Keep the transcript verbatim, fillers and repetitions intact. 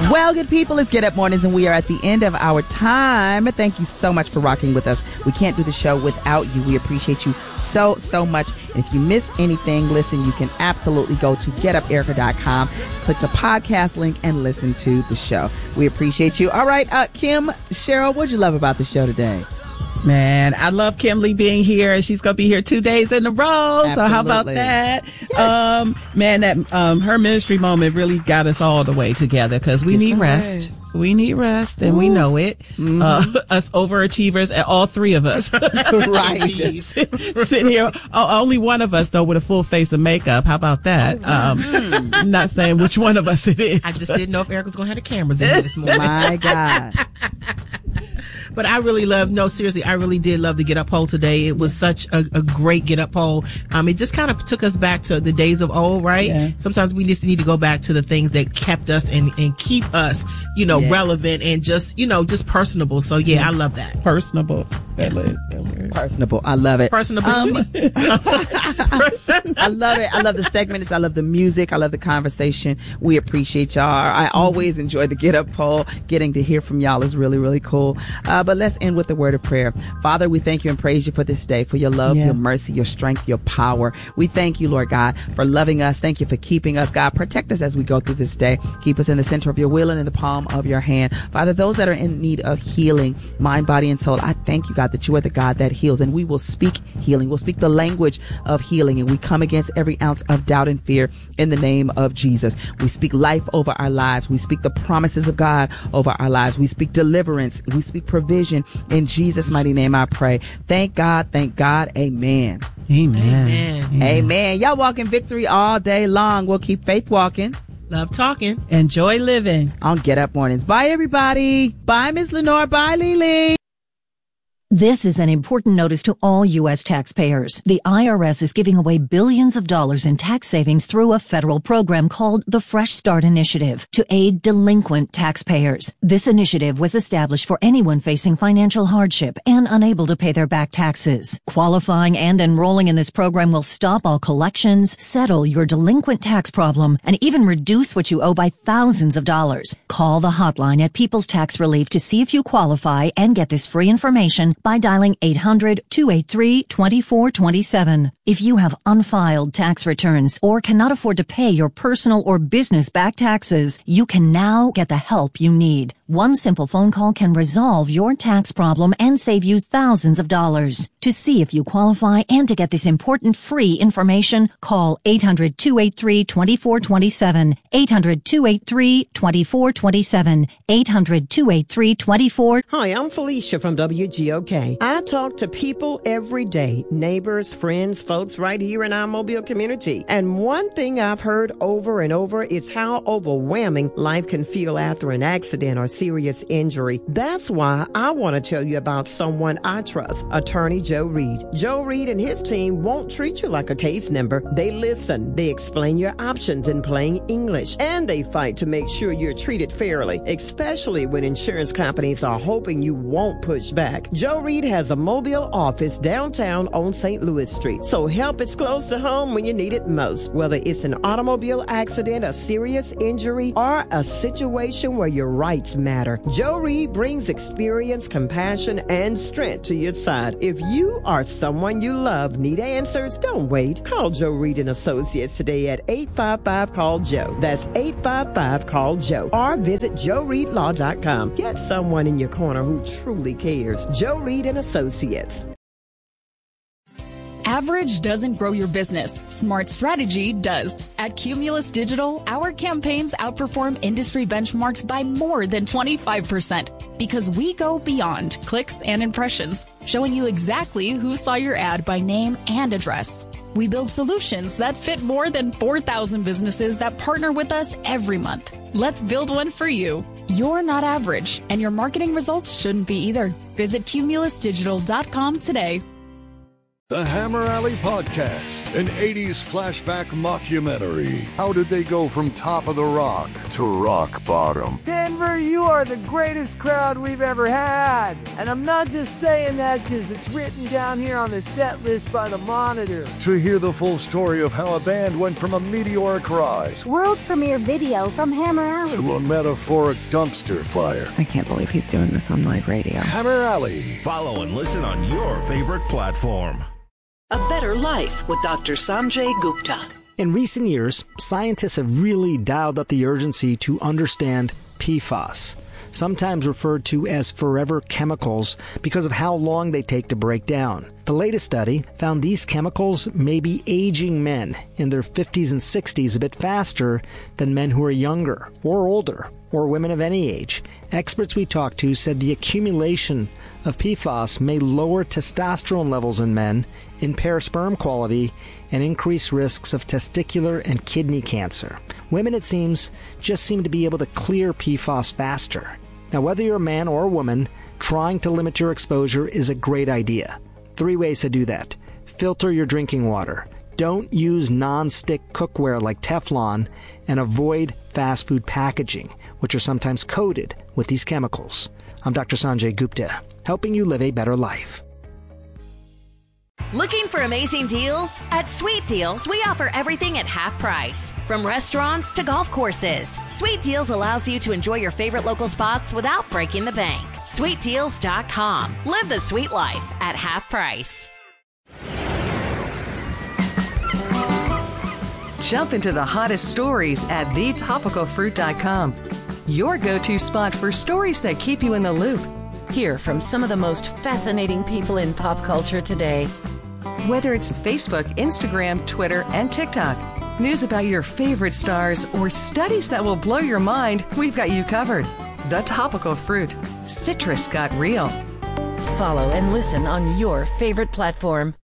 Well, good people, it's Get Up Mornings, and we are at the end of our time. Thank you so much for rocking with us. We can't do the show without you. We appreciate you so, so much. And if you miss anything, listen, you can absolutely go to get up erica dot com, click the podcast link, and listen to the show. We appreciate you. All right, uh, Kim, Cheryl, what'd you love about the show today? Man, I love Kimberly being here, and she's going to be here two days in a row. Absolutely. So how about that? Yes. Um, man, that um, her ministry moment really got us all the way together because we Get need some rest. rest. We need rest, and Ooh. we know it. Mm-hmm. Uh, us overachievers, and all three of us. Right. Sitting here, oh, only one of us, though, with a full face of makeup. How about that? Um, mm-hmm. Not saying which one of us it is. I just didn't know if Eric was going to have the cameras in here this morning. My God. But I really love, no, seriously, I really did love the Get Up poll today. It was such a, a great Get Up poll. Um, it just kind of took us back to the days of old, right? Yeah. Sometimes we just need to go back to the things that kept us and, and keep us, you know, yes. relevant and just, you know, just personable. So, yeah, yeah. I love that. Personable. Yes. Personable. I love it. Personable. Um, I love it. I love the segments. I love the music. I love the conversation. We appreciate y'all. I always enjoy the Get Up poll. Getting to hear from y'all is really, really cool. Uh, but let's end with the word of prayer. Father, we thank you and praise you for this day, for your love, yeah. your mercy, your strength, your power. We thank you, Lord God, for loving us. Thank you for keeping us, God. Protect us as we go through this day. Keep us in the center of your will and in the palm of your hand. Father, those that are in need of healing, mind, body, and soul, I thank you, God, that you are the God that heals, and we will speak healing. We'll speak the language of healing, and we come against every ounce of doubt and fear in the name of Jesus. We speak life over our lives. We speak the promises of God over our lives. We speak deliverance. We speak provision. In Jesus' mighty name I pray. Thank God. Thank God. Amen. Amen. Amen. Amen. Amen. Y'all walk in victory all day long. We'll keep faith walking. Love talking. Enjoy living. On Get Up Mornings. Bye, everybody. Bye, Miss Lenore. Bye, Lily. This is an important notice to all U S taxpayers. The I R S is giving away billions of dollars in tax savings through a federal program called the Fresh Start Initiative to aid delinquent taxpayers. This initiative was established for anyone facing financial hardship and unable to pay their back taxes. Qualifying and enrolling in this program will stop all collections, settle your delinquent tax problem, and even reduce what you owe by thousands of dollars. Call the hotline at People's Tax Relief to see if you qualify and get this free information by dialing eight hundred, two eight three, two four two seven. If you have unfiled tax returns or cannot afford to pay your personal or business back taxes, you can now get the help you need. One simple phone call can resolve your tax problem and save you thousands of dollars. To see if you qualify and to get this important free information, call eight hundred, two eight three, two four two seven, eight hundred, two eight three, two four two seven, eight hundred, two eight three, two four. Hi, I'm Felicia from W G O K. I talk to people every day, neighbors, friends, folks right here in our Mobile community. And one thing I've heard over and over is how overwhelming life can feel after an accident or serious injury. That's why I want to tell you about someone I trust, Attorney Joe Reed. Joe Reed and his team won't treat you like a case number. They listen, they explain your options in plain English, and they fight to make sure you're treated fairly, especially when insurance companies are hoping you won't push back. Joe Reed has a Mobile office downtown on Saint Louis Street, so help is close to home when you need it most. Whether it's an automobile accident, a serious injury, or a situation where your rights matter, Joe Reed brings experience, compassion, and strength to your side. If you or someone you love need answers, don't wait. Call Joe Reed and Associates today at eight five five, call Joe. That's eight five five, call Joe. Or visit joe reed law dot com. Get someone in your corner who truly cares. Joe Reed and Associates. Average doesn't grow your business. Smart strategy does. At Cumulus Digital, our campaigns outperform industry benchmarks by more than twenty-five percent because we go beyond clicks and impressions, showing you exactly who saw your ad by name and address. We build solutions that fit more than four thousand businesses that partner with us every month. Let's build one for you. You're not average, and your marketing results shouldn't be either. Visit cumulus digital dot com today. The Hammer Alley Podcast, an eighties flashback mockumentary. How did they go from top of the rock to rock bottom? Denver, you are the greatest crowd we've ever had. And I'm not just saying that because it's written down here on the set list by the Monitor. To hear the full story of how a band went from a meteoric rise, world premiere video from Hammer Alley, to a metaphoric dumpster fire. I can't believe he's doing this on live radio. Hammer Alley. Follow and listen on your favorite platform. A Better Life with Doctor Sanjay Gupta. In recent years, scientists have really dialed up the urgency to understand P FAS, sometimes referred to as forever chemicals because of how long they take to break down. The latest study found these chemicals may be aging men in their fifties and sixties a bit faster than men who are younger or older, or women of any age. Experts we talked to said the accumulation of P FAS may lower testosterone levels in men, impair sperm quality, and increase risks of testicular and kidney cancer. Women, it seems, just seem to be able to clear P FAS faster. Now, whether you're a man or a woman, trying to limit your exposure is a great idea. Three ways to do that. Filter your drinking water. Don't use non-stick cookware like Teflon, and avoid fast food packaging, which are sometimes coated with these chemicals. I'm Doctor Sanjay Gupta, helping you live a better life. Looking for amazing deals? At Sweet Deals, we offer everything at half price. From restaurants to golf courses, Sweet Deals allows you to enjoy your favorite local spots without breaking the bank. sweet deals dot com. Live the sweet life at half price. Jump into the hottest stories at the topical fruit dot com. Your go-to spot for stories that keep you in the loop. Hear from some of the most fascinating people in pop culture today. Whether it's Facebook, Instagram, Twitter, and TikTok, news about your favorite stars, or studies that will blow your mind, we've got you covered. The Topical Fruit. Citrus got real. Follow and listen on your favorite platform.